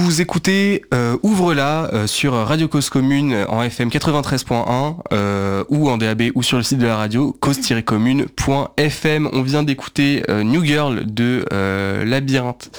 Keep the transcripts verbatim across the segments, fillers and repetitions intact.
Vous écoutez euh, Ouvre-la euh, sur Radio Cause Commune en F M quatre-vingt-treize point un euh, ou en D A B ou sur le site de la radio cause tiret commune point F M. On vient d'écouter euh, New Girl de euh, Labyrinthe.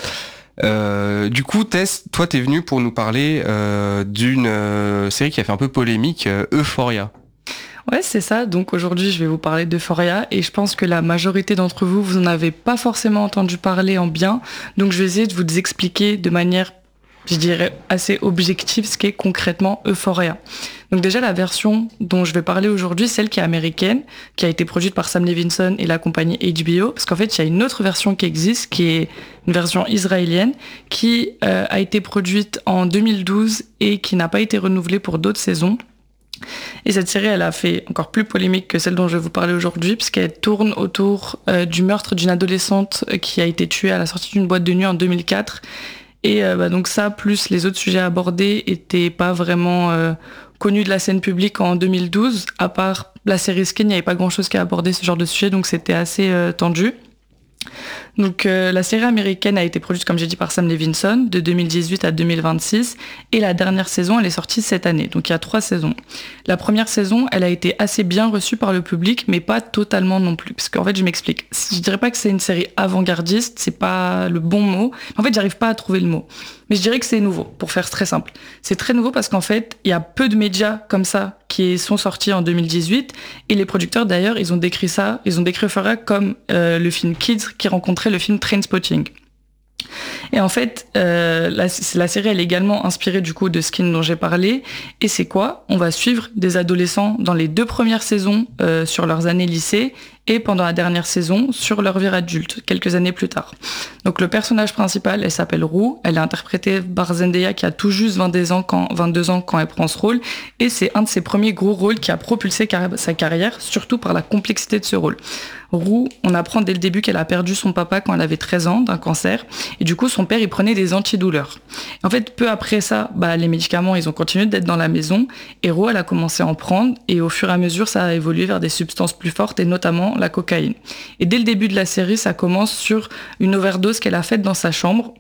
Euh, du coup, Tess, toi t'es venu pour nous parler euh, d'une euh, série qui a fait un peu polémique, euh, Euphoria. Ouais, c'est ça. Donc aujourd'hui, je vais vous parler d'Euphoria et je pense que la majorité d'entre vous, vous n'en avez pas forcément entendu parler en bien. Donc je vais essayer de vous expliquer de manière, je dirais, assez objective ce qu'est concrètement Euphoria. Donc déjà, la version dont je vais parler aujourd'hui, celle qui est américaine, qui a été produite par Sam Levinson et la compagnie H B O, parce qu'en fait, il y a une autre version qui existe, qui est une version israélienne, qui euh, a été produite en deux mille douze et qui n'a pas été renouvelée pour d'autres saisons. Et cette série, elle a fait encore plus polémique que celle dont je vais vous parler aujourd'hui, puisqu'elle tourne autour euh, du meurtre d'une adolescente qui a été tuée à la sortie d'une boîte de nuit en deux mille quatre. Et euh, bah, donc ça, plus les autres sujets abordés, étaient pas vraiment euh, connus de la scène publique en deux mille douze. À part la série Skin, il n'y avait pas grand-chose qui a abordé ce genre de sujet, donc c'était assez euh, tendu. Donc euh, la série américaine a été produite, comme j'ai dit, par Sam Levinson de deux mille dix-huit à deux mille vingt-six et la dernière saison, elle est sortie cette année. Donc il y a trois saisons. La première saison, elle a été assez bien reçue par le public, mais pas totalement non plus. Parce qu'en fait, je m'explique. Je dirais pas que c'est une série avant-gardiste, c'est pas le bon mot. En fait, j'arrive pas à trouver le mot. Mais je dirais que c'est nouveau, pour faire très simple. C'est très nouveau parce qu'en fait, il y a peu de médias comme ça qui sont sortis en deux mille dix-huit. Et les producteurs, d'ailleurs, ils ont décrit ça, ils ont décrit Euphoria comme euh, le film Kids qui rencontrait le film Trainspotting. Et en fait, euh, la, la série, elle est également inspirée du coup de Skin dont j'ai parlé. Et c'est quoi ? On va suivre des adolescents dans les deux premières saisons euh, sur leurs années lycée et pendant la dernière saison sur leur vie adulte, quelques années plus tard. Donc le personnage principal, elle s'appelle Rue, elle est interprétée par Zendaya qui a tout juste vingt-deux ans quand, vingt-deux ans quand elle prend ce rôle, et c'est un de ses premiers gros rôles qui a propulsé car- sa carrière, surtout par la complexité de ce rôle. Rue, on apprend dès le début qu'elle a perdu son papa quand elle avait treize ans d'un cancer, et du coup son père il prenait des antidouleurs. En fait, peu après ça, bah, les médicaments ils ont continué d'être dans la maison, et Rue elle a commencé à en prendre, et au fur et à mesure ça a évolué vers des substances plus fortes, et notamment la cocaïne. Et dès le début de la série, ça commence sur une overdose qu'elle a faite dans sa chambre.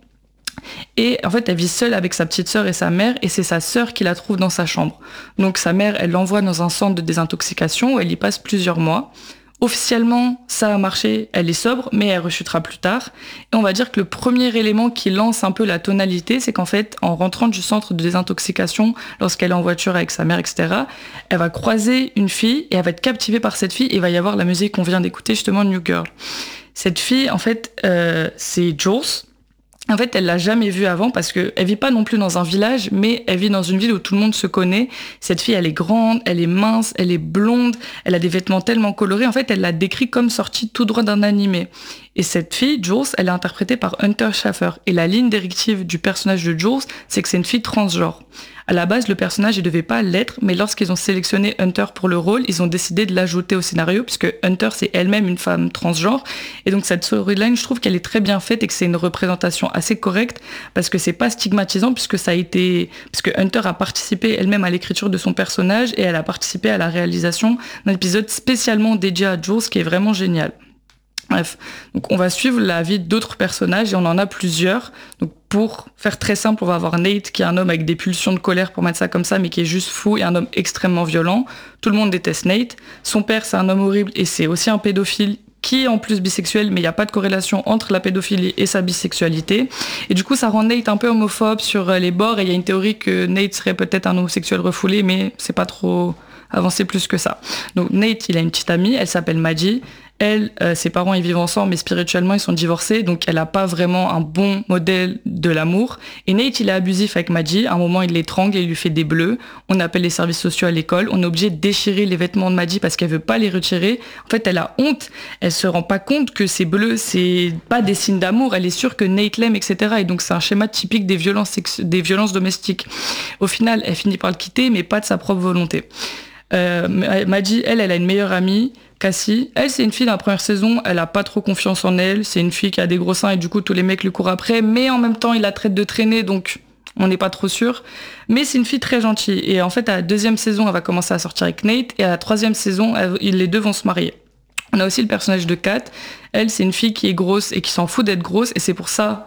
Et en fait, elle vit seule avec sa petite sœur et sa mère, et c'est sa sœur qui la trouve dans sa chambre. Donc sa mère, elle l'envoie dans un centre de désintoxication où elle y passe plusieurs mois. Officiellement, ça a marché, elle est sobre, mais elle rechutera plus tard. Et on va dire que le premier élément qui lance un peu la tonalité, c'est qu'en fait, en rentrant du centre de désintoxication, lorsqu'elle est en voiture avec sa mère, et cetera, elle va croiser une fille et elle va être captivée par cette fille et il va y avoir la musique qu'on vient d'écouter, justement, New Girl. Cette fille, en fait, euh, c'est Jules. En fait, elle l'a jamais vue avant parce que elle vit pas non plus dans un village, mais elle vit dans une ville où tout le monde se connaît. Cette fille, elle est grande, elle est mince, elle est blonde, elle a des vêtements tellement colorés. En fait, elle l'a décrit comme sortie tout droit d'un animé. Et cette fille, Jules, elle est interprétée par Hunter Schafer. Et la ligne directive du personnage de Jules, c'est que c'est une fille transgenre. À la base, le personnage, il devait pas l'être, mais lorsqu'ils ont sélectionné Hunter pour le rôle, ils ont décidé de l'ajouter au scénario, puisque Hunter, c'est elle-même une femme transgenre. Et donc, cette storyline, je trouve qu'elle est très bien faite et que c'est une représentation assez correcte, parce que c'est pas stigmatisant, puisque ça a été, puisque Hunter a participé elle-même à l'écriture de son personnage et elle a participé à la réalisation d'un épisode spécialement dédié à Jules, qui est vraiment génial. Bref, donc on va suivre la vie d'autres personnages et on en a plusieurs. Donc pour faire très simple, on va avoir Nate qui est un homme avec des pulsions de colère, pour mettre ça comme ça, mais qui est juste fou et un homme extrêmement violent. Tout le monde déteste Nate. Son père, c'est un homme horrible et c'est aussi un pédophile qui est en plus bisexuel, mais il n'y a pas de corrélation entre la pédophilie et sa bisexualité. Et du coup, ça rend Nate un peu homophobe sur les bords et il y a une théorie que Nate serait peut-être un homosexuel refoulé, mais c'est pas trop avancé plus que ça. Donc Nate, il a une petite amie, elle s'appelle Maddie. Elle, euh, ses parents, ils vivent ensemble, mais spirituellement, ils sont divorcés, donc elle a pas vraiment un bon modèle de l'amour. Et Nate, il est abusif avec Maddie. À un moment, il l'étrangle et il lui fait des bleus. On appelle les services sociaux à l'école. On est obligé de déchirer les vêtements de Maddie parce qu'elle veut pas les retirer. En fait, elle a honte. Elle se rend pas compte que ces bleus, c'est pas des signes d'amour. Elle est sûre que Nate l'aime, et cetera. Et donc, c'est un schéma typique des violences, sex- des violences domestiques. Au final, elle finit par le quitter, mais pas de sa propre volonté. Euh, Maddie, elle, elle a une meilleure amie, Cassie. Elle, c'est une fille dans la première saison, elle a pas trop confiance en elle, c'est une fille qui a des gros seins et du coup tous les mecs lui courent après, mais en même temps il la traite de traîner, donc on n'est pas trop sûr. Mais c'est une fille très gentille et en fait à la deuxième saison elle va commencer à sortir avec Nate et à la troisième saison elle, les deux vont se marier. On a aussi le personnage de Kat, elle c'est une fille qui est grosse et qui s'en fout d'être grosse et c'est pour ça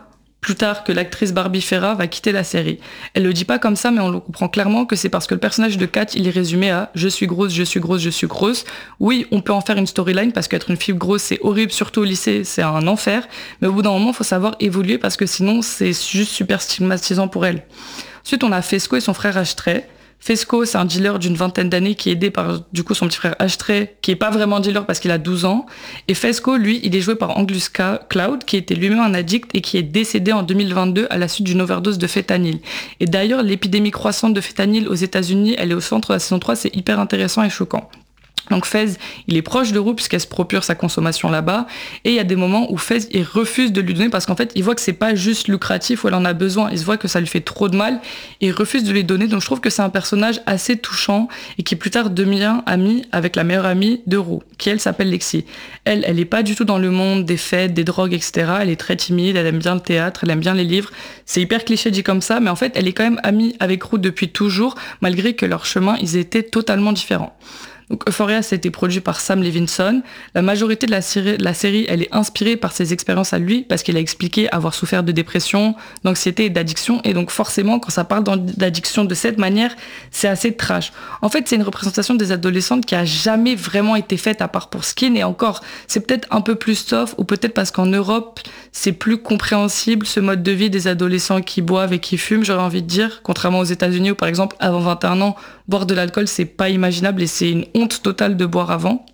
plus tard que l'actrice Barbie Ferra va quitter la série. Elle le dit pas comme ça, mais on le comprend clairement que c'est parce que le personnage de Kat, il est résumé à « je suis grosse, je suis grosse, je suis grosse ». Oui, on peut en faire une storyline parce qu'être une fille grosse, c'est horrible, surtout au lycée, c'est un enfer. Mais au bout d'un moment, il faut savoir évoluer parce que sinon, c'est juste super stigmatisant pour elle. Ensuite, on a Fesco et son frère Ashtray. Fesco, c'est un dealer d'une vingtaine d'années qui est aidé par du coup son petit frère Ashtray, qui est pas vraiment dealer parce qu'il a douze ans. Et Fesco, lui, il est joué par Angus Cloud, qui était lui-même un addict et qui est décédé en deux mille vingt-deux à la suite d'une overdose de fentanyl. Et d'ailleurs, l'épidémie croissante de fentanyl aux États-Unis, elle est au centre de la saison trois, c'est hyper intéressant et choquant. Donc Fez, il est proche de Rue puisqu'elle se procure sa consommation là-bas. Et il y a des moments où Fez, il refuse de lui donner parce qu'en fait, il voit que c'est pas juste lucratif ou elle en a besoin. Il se voit que ça lui fait trop de mal et il refuse de lui donner. Donc je trouve que c'est un personnage assez touchant et qui plus tard devient ami avec la meilleure amie de Rue, qui elle s'appelle Lexi. Elle, elle est pas du tout dans le monde des fêtes, des drogues, et cetera. Elle est très timide, elle aime bien le théâtre, elle aime bien les livres. C'est hyper cliché dit comme ça, mais en fait, elle est quand même amie avec Rue depuis toujours, malgré que leurs chemins, ils étaient totalement différents. Donc Euphoria, ça a été produit par Sam Levinson. La majorité de la série, la série, elle est inspirée par ses expériences à lui, parce qu'il a expliqué avoir souffert de dépression, d'anxiété et d'addiction. Et donc forcément, quand ça parle d'addiction de cette manière, c'est assez trash. En fait, c'est une représentation des adolescentes qui a jamais vraiment été faite, à part pour Skin. Et encore, c'est peut-être un peu plus soft, ou peut-être parce qu'en Europe, c'est plus compréhensible, ce mode de vie des adolescents qui boivent et qui fument, j'aurais envie de dire. Contrairement aux États-Unis où, par exemple, avant vingt et un ans, boire de l'alcool, c'est pas imaginable et c'est une honte totale de boire avant.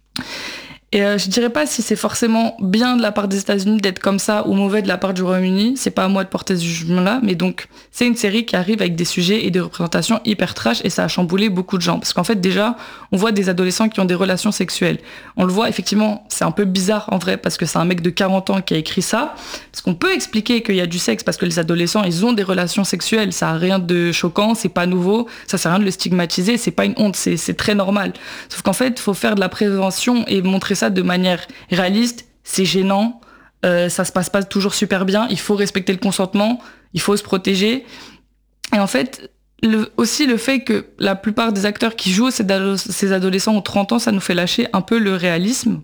Et euh, je dirais pas si c'est forcément bien de la part des États-Unis d'être comme ça ou mauvais de la part du Royaume-Uni. C'est pas à moi de porter ce jugement-là, mais donc c'est une série qui arrive avec des sujets et des représentations hyper trash et ça a chamboulé beaucoup de gens. Parce qu'en fait déjà, on voit des adolescents qui ont des relations sexuelles. On le voit effectivement, c'est un peu bizarre en vrai parce que c'est un mec de quarante ans qui a écrit ça. Parce qu'on peut expliquer qu'il y a du sexe parce que les adolescents, ils ont des relations sexuelles. Ça a rien de choquant, c'est pas nouveau, ça sert à rien de le stigmatiser, c'est pas une honte, c'est, c'est très normal. Sauf qu'en fait, il faut faire de la prévention et montrer ça de manière réaliste, c'est gênant, euh, ça se passe pas toujours super bien, il faut respecter le consentement, il faut se protéger. Et en fait, le, aussi le fait que la plupart des acteurs qui jouent ces, ces adolescents ont trente ans, ça nous fait lâcher un peu le réalisme.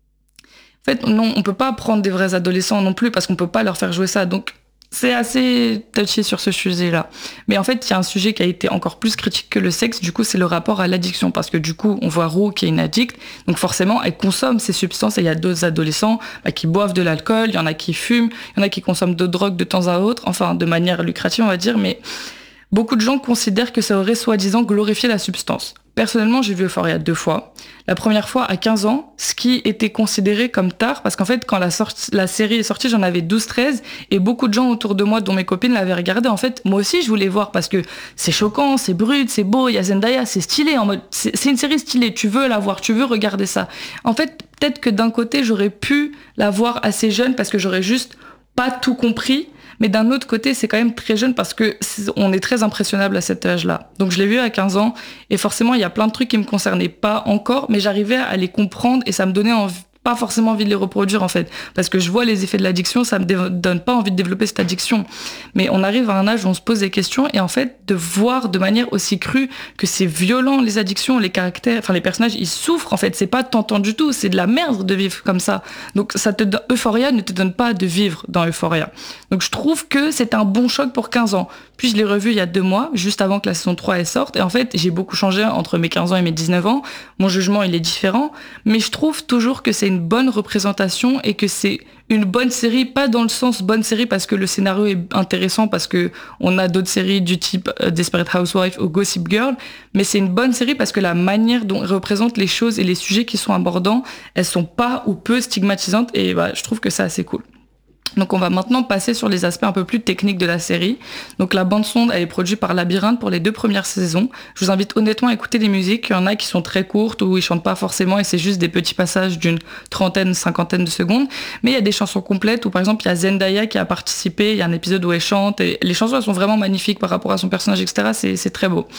En fait, non, on peut pas prendre des vrais adolescents non plus parce qu'on peut pas leur faire jouer ça. Donc, c'est assez touché sur ce sujet-là. Mais en fait, il y a un sujet qui a été encore plus critique que le sexe, du coup, c'est le rapport à l'addiction. Parce que du coup, on voit Rue qui est une addict, donc forcément, elle consomme ces substances. Et il y a d'autres adolescents bah, qui boivent de l'alcool, il y en a qui fument, il y en a qui consomment de drogue de temps à autre, enfin, de manière lucrative, on va dire, mais beaucoup de gens considèrent que ça aurait soi-disant glorifié la substance. Personnellement, j'ai vu Euphoria deux fois. La première fois à quinze ans, ce qui était considéré comme tard, parce qu'en fait, quand la, sorti, la série est sortie, j'en avais douze treize, et beaucoup de gens autour de moi, dont mes copines, l'avaient regardé. En fait, moi aussi, je voulais voir, parce que c'est choquant, c'est brut, c'est beau, il y a Zendaya, c'est stylé, en mode, c'est, c'est une série stylée, tu veux la voir, tu veux regarder ça. En fait, peut-être que d'un côté, j'aurais pu la voir assez jeune, parce que j'aurais juste pas tout compris, mais d'un autre côté, c'est quand même très jeune parce que c'est, on est très impressionnable à cet âge-là. Donc je l'ai vu à quinze ans et forcément, il y a plein de trucs qui me concernaient pas encore, mais j'arrivais à les comprendre et ça me donnait envie, pas forcément envie de les reproduire en fait, parce que je vois les effets de l'addiction, ça me dé- donne pas envie de développer cette addiction. Mais on arrive à un âge où on se pose des questions et en fait, de voir de manière aussi crue que c'est violent les addictions, les caractères, enfin les personnages, ils souffrent en fait, c'est pas tentant du tout, c'est de la merde de vivre comme ça. Donc ça te donne, Euphoria ne te donne pas de vivre dans Euphoria. Donc je trouve que c'est un bon choc pour quinze ans. Puis je l'ai revu il y a deux mois, juste avant que la saison trois elle sorte, et en fait, j'ai beaucoup changé entre mes quinze ans et mes dix-neuf ans. Mon jugement, il est différent, mais je trouve toujours que c'est une bonne représentation et que c'est une bonne série, pas dans le sens bonne série parce que le scénario est intéressant, parce que on a d'autres séries du type Desperate Housewives ou Gossip Girl, mais c'est une bonne série parce que la manière dont elle représente les choses et les sujets qui sont abordants, elles sont pas ou peu stigmatisantes et bah, je trouve que c'est assez cool. Donc on va maintenant passer sur les aspects un peu plus techniques de la série. Donc la bande-son, elle est produite par Labyrinthe pour les deux premières saisons. Je vous invite honnêtement à écouter les musiques. Il y en a qui sont très courtes, où ils chantent pas forcément, et c'est juste des petits passages d'une trentaine, cinquantaine de secondes. Mais il y a des chansons complètes, où par exemple il y a Zendaya qui a participé, il y a un épisode où elle chante, et les chansons elles sont vraiment magnifiques par rapport à son personnage, et cetera. C'est, c'est très beau.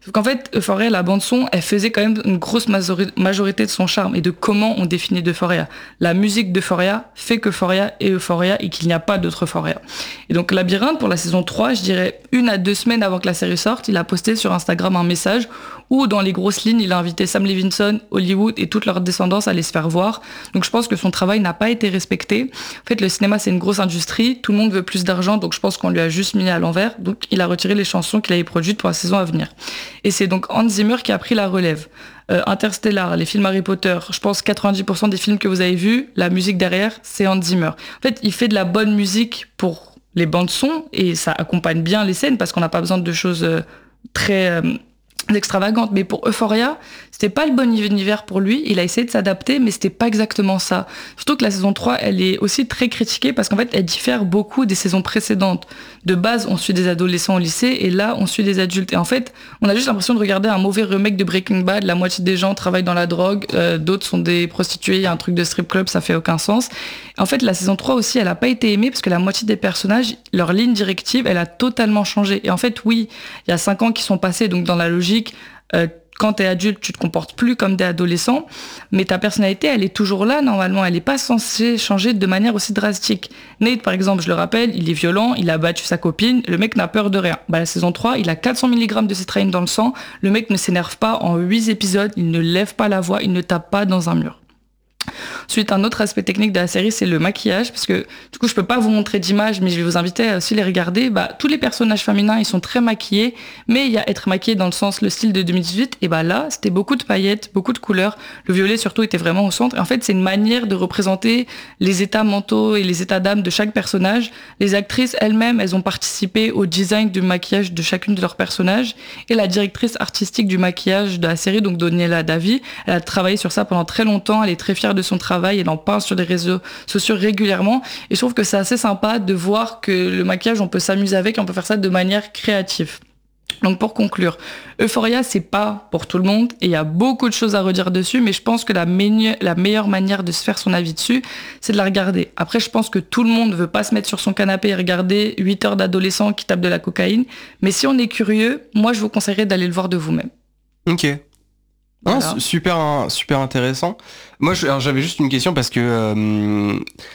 Sauf qu'en fait, Euphoria, la bande-son, elle faisait quand même une grosse majorité de son charme et de comment on définit d'Euphoria. La musique d'Euphoria fait qu'Euphoria est Euphoria et qu'il n'y a pas d'autre Euphoria. Et donc, Labyrinthe, pour la saison trois, je dirais une à deux semaines avant que la série sorte, il a posté sur Instagram un message où, dans les grosses lignes, il a invité Sam Levinson, Hollywood et toute leur descendance à aller se faire voir. Donc, je pense que son travail n'a pas été respecté. En fait, le cinéma, c'est une grosse industrie. Tout le monde veut plus d'argent, donc je pense qu'on lui a juste mis à l'envers. Donc, il a retiré les chansons qu'il avait produites pour la saison à venir. Et c'est donc Hans Zimmer qui a pris la relève. Euh, Interstellar, les films Harry Potter, je pense quatre-vingt-dix pour cent des films que vous avez vus, la musique derrière, c'est Hans Zimmer. En fait, il fait de la bonne musique pour les bandes son et ça accompagne bien les scènes parce qu'on n'a pas besoin de choses euh, très euh, extravagantes. Mais pour Euphoria, c'était pas le bon univers pour lui. Il a essayé de s'adapter, mais c'était pas exactement ça. Surtout que la saison trois, elle est aussi très critiquée parce qu'en fait, elle diffère beaucoup des saisons précédentes. De base, on suit des adolescents au lycée et là, on suit des adultes. Et en fait, on a juste l'impression de regarder un mauvais remake de Breaking Bad. La moitié des gens travaillent dans la drogue, euh, d'autres sont des prostituées, il y a un truc de strip club, ça fait aucun sens. En fait, la saison trois aussi, elle a pas été aimée parce que la moitié des personnages, leur ligne directive, elle a totalement changé. Et en fait, oui, il y a cinq ans qui sont passés, donc dans la logique, euh, quand t'es adulte, tu te comportes plus comme des adolescents, mais ta personnalité, elle est toujours là, normalement. Elle n'est pas censée changer de manière aussi drastique. Nate, par exemple, je le rappelle, il est violent, il a battu sa copine, le mec n'a peur de rien. Bah, la saison trois, il a quatre cents milligrammes de cétraïne dans le sang, le mec ne s'énerve pas en huit épisodes, il ne lève pas la voix, il ne tape pas dans un mur. Ensuite, un autre aspect technique de la série, c'est le maquillage, parce que du coup, je peux pas vous montrer d'images, mais je vais vous inviter à aussi les regarder. Bah, tous les personnages féminins, ils sont très maquillés, mais il y a être maquillé dans le sens, le style de deux mille dix-huit, et bah là, c'était beaucoup de paillettes, beaucoup de couleurs. Le violet, surtout, était vraiment au centre. Et en fait, c'est une manière de représenter les états mentaux et les états d'âme de chaque personnage. Les actrices elles-mêmes, elles ont participé au design du maquillage de chacune de leurs personnages. Et la directrice artistique du maquillage de la série, donc Daniela Davi, elle a travaillé sur ça pendant très longtemps. Elle est très fière de son travail, elle en parle sur les réseaux sociaux régulièrement et je trouve que c'est assez sympa de voir que le maquillage, on peut s'amuser avec, on peut faire ça de manière créative. Donc pour conclure, Euphoria, c'est pas pour tout le monde et il y a beaucoup de choses à redire dessus, mais je pense que la, me- la meilleure manière de se faire son avis dessus, c'est de la regarder. Après, je pense que tout le monde veut pas se mettre sur son canapé et regarder huit heures d'adolescents qui tapent de la cocaïne, mais si on est curieux, moi je vous conseillerais d'aller le voir de vous-même. Ok. Voilà. Non, super, super intéressant. Moi, je, alors, j'avais juste une question parce que euh,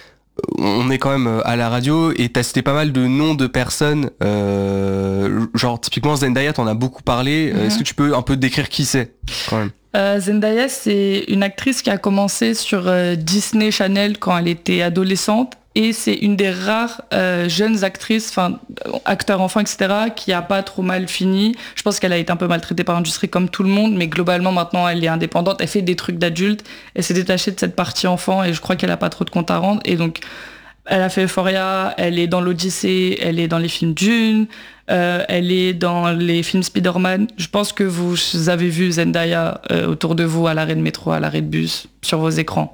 on est quand même à la radio et t'as cité pas mal de noms de personnes. Euh, genre typiquement Zendaya, t'en as beaucoup parlé. Mm-hmm. Est-ce que tu peux un peu décrire qui c'est quand même? Euh, Zendaya, c'est une actrice qui a commencé sur euh, Disney Channel quand elle était adolescente. Et c'est une des rares euh, jeunes actrices, enfin acteurs enfants, et cetera, qui a pas trop mal fini. Je pense qu'elle a été un peu maltraitée par l'industrie comme tout le monde, mais globalement maintenant elle est indépendante, elle fait des trucs d'adulte, elle s'est détachée de cette partie enfant et je crois qu'elle a pas trop de compte à rendre. Et donc elle a fait Euphoria, elle est dans l'Odyssée, elle est dans les films Dune, euh, elle est dans les films Spider-Man. Je pense que vous avez vu Zendaya euh, autour de vous à l'arrêt de métro, à l'arrêt de bus, sur vos écrans.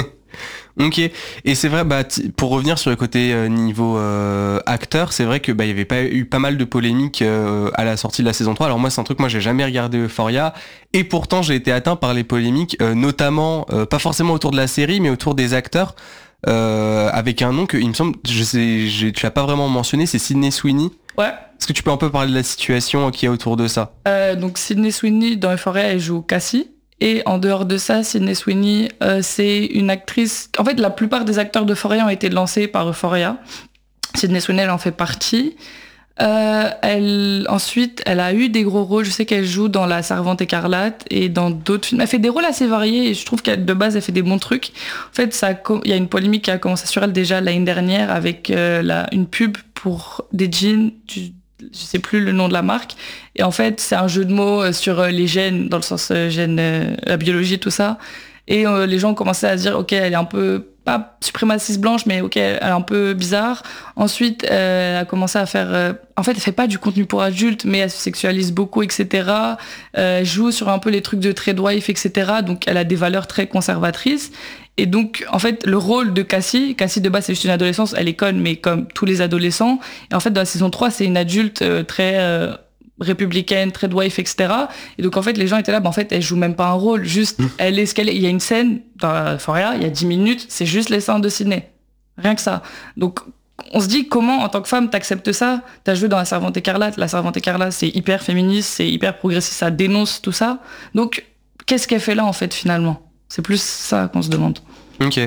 Ok, et c'est vrai, bah, t- pour revenir sur le côté euh, niveau euh, acteur, c'est vrai que bah, il y avait pas eu pas mal de polémiques euh, à la sortie de la saison trois. Alors moi, c'est un truc, moi j'ai jamais regardé Euphoria, et pourtant j'ai été atteint par les polémiques, euh, notamment, euh, pas forcément autour de la série, mais autour des acteurs, euh, avec un nom que, il me semble, je sais, j'ai, tu l'as pas vraiment mentionné, c'est Sydney Sweeney. Ouais. Est-ce que tu peux un peu parler de la situation qu'il y a autour de ça? euh, Donc Sydney Sweeney, dans Euphoria, elle joue Cassie. Et en dehors de ça, Sydney Sweeney, euh, c'est une actrice... En fait, la plupart des acteurs d'Euphoria ont été lancés par Euphoria. Sydney Sweeney, elle en fait partie. Euh, elle, ensuite, elle a eu des gros rôles. Je sais qu'elle joue dans La Servante écarlate et dans d'autres films. Elle fait des rôles assez variés et je trouve qu'elle, de base, elle fait des bons trucs. En fait, ça, il y a une polémique qui a commencé sur elle déjà l'année dernière avec euh, la, une pub pour des jeans... Du, je sais plus le nom de la marque, et en fait c'est un jeu de mots sur les gènes, dans le sens gènes, la biologie, tout ça, et euh, les gens ont commencé à se dire ok, elle est un peu, pas suprémaciste blanche, mais ok, elle est un peu bizarre. Ensuite euh, elle a commencé à faire euh, en fait elle fait pas du contenu pour adultes, mais elle se sexualise beaucoup, etc. euh, elle joue sur un peu les trucs de trade wife, etc. Donc elle a des valeurs très conservatrices. Et donc, en fait, le rôle de Cassie, Cassie de base, c'est juste une adolescence, elle est conne, mais comme tous les adolescents. Et en fait, dans la saison trois, c'est une adulte euh, très euh, républicaine, très wife, et cetera. Et donc, en fait, les gens étaient là, bah, en fait, elle joue même pas un rôle, juste, elle est ce qu'elle est. Il y a une scène dans Euphoria, il y a dix minutes, c'est juste les seins de Sydney. Rien que ça. Donc, on se dit comment, en tant que femme, t'acceptes ça? T'as joué dans La Servante écarlate. La Servante écarlate, c'est hyper féministe, c'est hyper progressiste, ça dénonce tout ça. Donc, qu'est-ce qu'elle fait là, en fait, finalement? C'est plus ça qu'on se demande. Ok.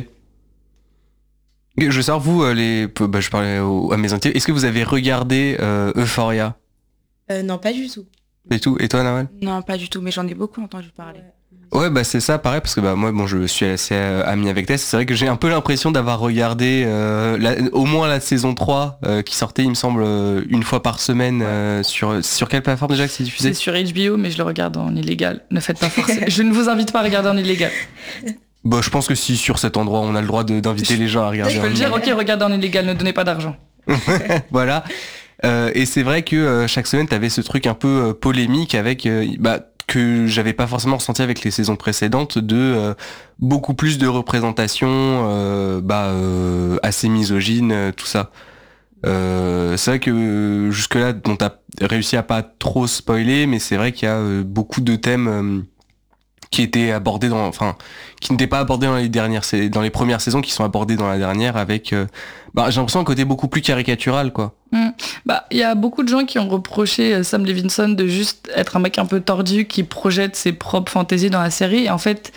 Je veux savoir, vous, les... bah, je parlais aux... à mes invités, est-ce que vous avez regardé euh, Euphoria? euh, Non, pas du tout. Et tout. Et toi, Nawal? Non, pas du tout, mais j'en ai beaucoup entendu parler. Ouais, bah c'est ça, pareil, parce que bah moi, bon, je suis assez euh, ami avec Tess. C'est vrai que j'ai un peu l'impression d'avoir regardé euh, la, au moins la saison trois euh, qui sortait, il me semble, euh, une fois par semaine euh, sur sur quelle plateforme déjà que c'est diffusé? C'est sur H B O, mais je le regarde en illégal. Ne faites pas forcer. Je ne vous invite pas à regarder en illégal. Bah, je pense que si sur cet endroit on a le droit de, d'inviter les gens à regarder. Je peux en le dire, ok, regardez en illégal, ne donnez pas d'argent. Voilà. Euh, et c'est vrai que euh, chaque semaine t'avais ce truc un peu euh, polémique avec euh, bah que j'avais pas forcément ressenti avec les saisons précédentes de euh, beaucoup plus de représentation euh, bah euh, assez misogyne, euh, tout ça. Euh, c'est vrai que jusque là on t'a réussi à pas trop spoiler, mais c'est vrai qu'il y a euh, beaucoup de thèmes euh, qui étaient abordés dans, enfin, qui n'étaient pas abordés dans les dernières, dans les premières saisons, qui sont abordés dans la dernière avec, euh, bah, j'ai l'impression un côté beaucoup plus caricatural, quoi. Mmh. Bah, il y a beaucoup de gens qui ont reproché Sam Levinson de juste être un mec un peu tordu qui projette ses propres fantaisies dans la série. Et en fait,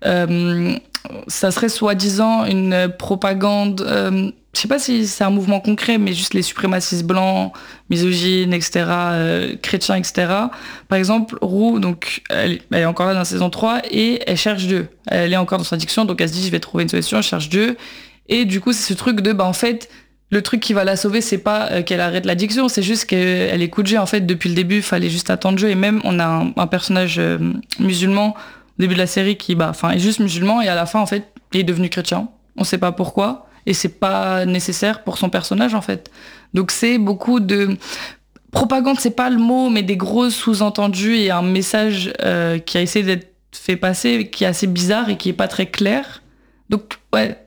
euh, ça serait soi-disant une propagande. Euh, je sais pas si c'est un mouvement concret, mais juste les suprémacistes blancs, misogynes, et cetera, euh, chrétiens, et cetera. Par exemple, Rue, donc, elle, elle est encore là dans la saison trois et elle cherche Dieu. Elle est encore dans sa addiction, donc elle se dit je vais trouver une solution, elle cherche Dieu. Et du coup, c'est ce truc de, bah en fait, le truc qui va la sauver, c'est pas euh, qu'elle arrête l'addiction, c'est juste qu'elle écoute Dieu. En fait, depuis le début, il fallait juste attendre Dieu. Et même, on a un, un personnage euh, musulman au début de la série qui, bah, enfin, est juste musulman et à la fin, en fait, il est devenu chrétien. On sait pas pourquoi. Et c'est pas nécessaire pour son personnage, en fait. Donc c'est beaucoup de... Propagande, c'est pas le mot, mais des gros sous-entendus et un message euh, qui a essayé d'être fait passer, qui est assez bizarre et qui est pas très clair. Donc, ouais,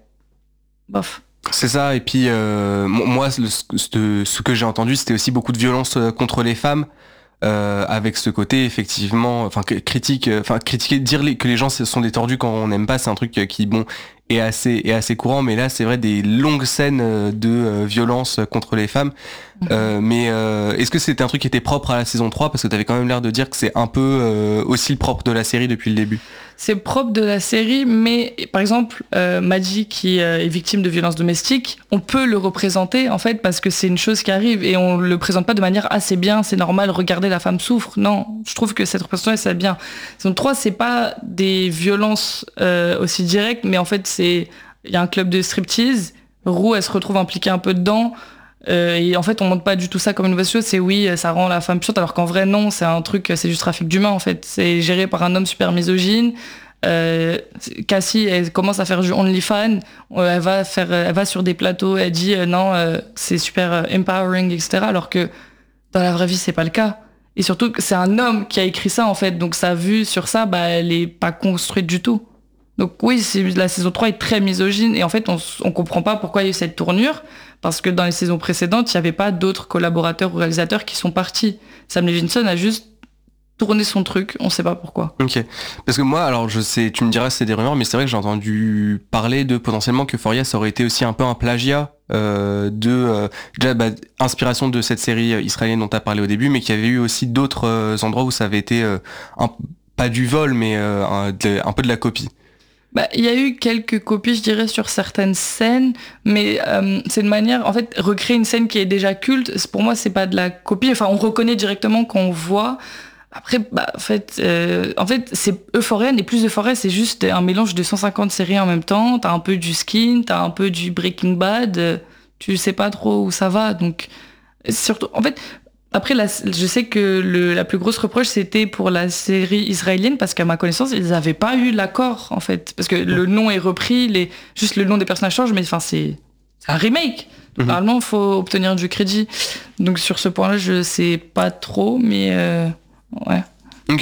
bof. C'est ça, et puis euh, moi, le, ce, ce que j'ai entendu, c'était aussi beaucoup de violence contre les femmes, euh, avec ce côté, effectivement, enfin, critique, enfin, critiquer, dire les, que les gens sont des tordus quand on n'aime pas, c'est un truc qui, bon... est assez est assez courant, mais là c'est vrai des longues scènes de euh, violence contre les femmes. Mmh. Euh, mais euh, est-ce que c'était un truc qui était propre à la saison trois, parce que t'avais quand même l'air de dire que c'est un peu euh, aussi le propre de la série depuis le début? C'est propre de la série, mais par exemple euh, Madji qui euh, est victime de violences domestiques, on peut le représenter en fait parce que c'est une chose qui arrive et on le présente pas de manière ah c'est bien, c'est normal, regardez la femme souffre. Non, je trouve que cette représentation c'est bien. Saison trois, c'est pas des violences euh, aussi directes, mais en fait c'est il y a un club de striptease, Rue elle se retrouve impliquée un peu dedans. Euh, et en fait on montre pas du tout ça comme une mauvaise chose, c'est oui ça rend la femme puissante, alors qu'en vrai non, c'est un truc, c'est juste trafic d'humains en fait, c'est géré par un homme super misogyne. euh, Cassie elle commence à faire du OnlyFans, euh, elle va faire elle va sur des plateaux, elle dit euh, non euh, c'est super euh, empowering, etc., alors que dans la vraie vie c'est pas le cas, et surtout que c'est un homme qui a écrit ça en fait, donc sa vue sur ça bah elle est pas construite du tout. Donc oui, c'est, la saison trois est très misogyne et en fait, on, on comprend pas pourquoi il y a eu cette tournure, parce que dans les saisons précédentes, il n'y avait pas d'autres collaborateurs ou réalisateurs qui sont partis. Sam Levinson a juste tourné son truc, on sait pas pourquoi. Ok. Parce que moi, alors je sais, tu me diras si c'est des rumeurs, mais c'est vrai que j'ai entendu parler de potentiellement que Euphoria, ça aurait été aussi un peu un plagiat euh, de euh, déjà bah, inspiration de cette série israélienne dont tu as parlé au début, mais qu'il y avait eu aussi d'autres euh, endroits où ça avait été euh, un, pas du vol, mais euh, un, de, un peu de la copie. Bah, il y a eu quelques copies, je dirais, sur certaines scènes, mais euh, c'est une manière, en fait, recréer une scène qui est déjà culte, pour moi, c'est pas de la copie. Enfin, on reconnaît directement quand on voit. Après, bah, en fait, euh, en fait, c'est Euphoria, et plus Euphoria, c'est juste un mélange de cent cinquante séries en même temps. T'as un peu du Skin, t'as un peu du Breaking Bad, euh, tu sais pas trop où ça va, donc surtout, en fait. Après, la, je sais que le, la plus grosse reproche, c'était pour la série israélienne, parce qu'à ma connaissance, ils n'avaient pas eu l'accord, en fait. Parce que le nom est repris, les, juste le nom des personnages change, mais enfin, c'est, c'est un remake. Donc, mm-hmm. Normalement, il faut obtenir du crédit. Donc, sur ce point-là, je sais pas trop, mais euh, ouais. Ok.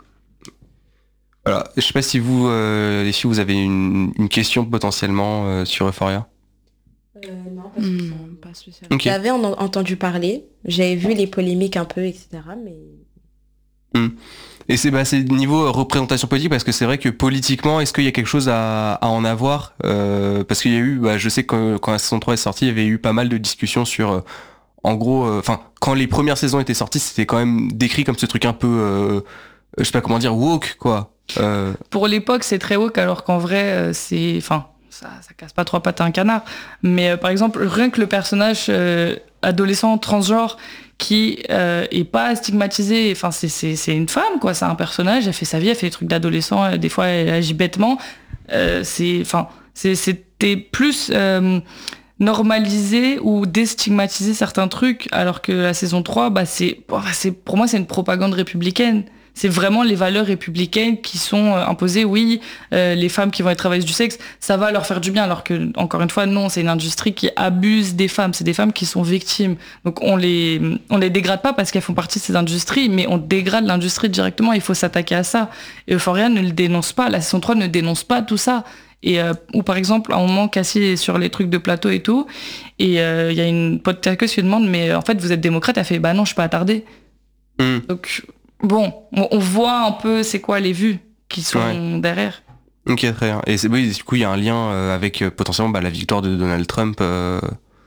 Voilà. Je sais pas si vous, euh, les filles, vous avez une, une question potentiellement euh, sur Euphoria. Euh, non, pas spécialement. Mmh, pas spécialement. Okay. J'avais en- entendu parler, j'avais vu les polémiques un peu, et cetera. Mais Mmh. Et c'est, bah, c'est niveau représentation politique, parce que c'est vrai que politiquement, est-ce qu'il y a quelque chose à, à en avoir euh, parce qu'il y a eu, bah, je sais que quand, quand la saison trois est sortie, il y avait eu pas mal de discussions sur, euh, en gros, enfin, euh, quand les premières saisons étaient sorties, c'était quand même décrit comme ce truc un peu, euh, je sais pas comment dire, woke, quoi. Euh... Pour l'époque, c'est très woke, alors qu'en vrai, euh, c'est, enfin, ça, ça casse pas trois pattes à un canard. Mais euh, par exemple, rien que le personnage euh, adolescent transgenre qui euh, est pas stigmatisé, enfin c'est, c'est, c'est une femme, quoi, c'est un personnage, elle fait sa vie, elle fait des trucs d'adolescent, euh, des fois elle agit bêtement, euh, c'est, enfin, c'est, c'était plus euh, normaliser ou déstigmatiser certains trucs, alors que la saison trois, bah c'est, c'est pour moi c'est une propagande républicaine. C'est vraiment les valeurs républicaines qui sont imposées. Oui, euh, les femmes qui vont être travailleuses du sexe, ça va leur faire du bien, alors que, encore une fois, non, c'est une industrie qui abuse des femmes. C'est des femmes qui sont victimes. Donc on les, on les dégrade pas parce qu'elles font partie de ces industries, mais on dégrade l'industrie directement. Il faut s'attaquer à ça. Et Euphoria ne le dénonce pas. La saison trois ne dénonce pas tout ça. Et euh, ou par exemple, à un moment, Cassie est sur les trucs de plateau et tout, et il euh, y a une podcasteuse qui lui demande, mais en fait, vous êtes démocrate? Elle fait, bah non, je suis pas attardée. Mm. Donc bon, on voit un peu c'est quoi les vues qui sont ouais. derrière. Ok, très bien. Et c'est, oui, du coup, il y a un lien euh, avec euh, potentiellement bah, la victoire de Donald Trump euh,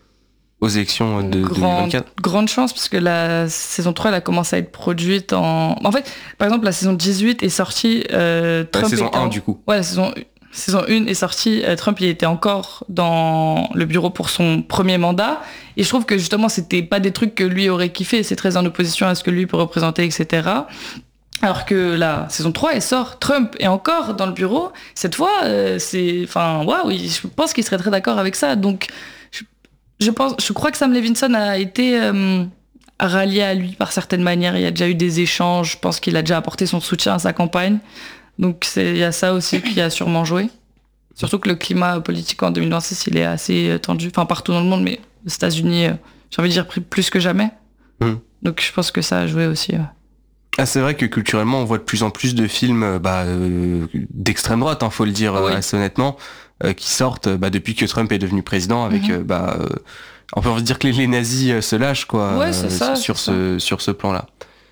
aux élections de Grand, deux mille vingt-quatre. Grande chance, parce que la saison trois, elle a commencé à être produite en... En fait, par exemple, la saison dix-huit est sortie... Euh, Trump la saison un, en... du coup. Ouais, la saison, saison un est sortie. Euh, Trump, il était encore dans le bureau pour son premier mandat. Et je trouve que, justement, c'était pas des trucs que lui aurait kiffé. C'est très en opposition à ce que lui peut représenter, et cetera. Alors que la saison trois, elle sort, Trump est encore dans le bureau. Cette fois, euh, c'est... Enfin, waouh, je pense qu'il serait très d'accord avec ça. Donc, je, je, pense, je crois que Sam Levinson a été euh, rallié à lui par certaines manières. Il y a déjà eu des échanges. Je pense qu'il a déjà apporté son soutien à sa campagne. Donc, il y a ça aussi qui a sûrement joué. Surtout que le climat politique en deux mille vingt-six, il est assez tendu. Enfin, partout dans le monde, mais aux États-Unis, euh, j'ai envie de dire plus que jamais. Mmh. Donc, je pense que ça a joué aussi. Ouais. Ah, c'est vrai que culturellement, on voit de plus en plus de films bah, euh, d'extrême droite, hein, faut le dire oui. assez honnêtement, euh, qui sortent bah, depuis que Trump est devenu président, avec, mm-hmm. euh, bah, euh, on peut dire que les, les nazis euh, se lâchent quoi, ouais, c'est ça, euh, sur, c'est ce, ça. sur ce plan-là.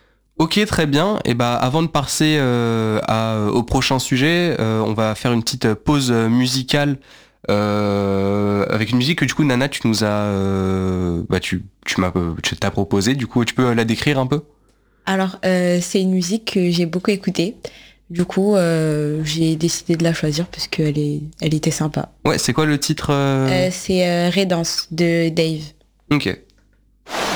Ok, très bien. Et bah, avant de passer euh, à, au prochain sujet, euh, on va faire une petite pause musicale euh, avec une musique que du coup, Nana, tu nous as, euh, bah, tu, tu m'as, tu t'as proposé. Du coup, tu peux la décrire un peu ? Alors, euh, c'est une musique que j'ai beaucoup écoutée. Du coup, euh, j'ai décidé de la choisir parce qu'elle est, elle était sympa. Ouais, c'est quoi le titre euh... Euh, C'est euh, Redance de Dave. Ok.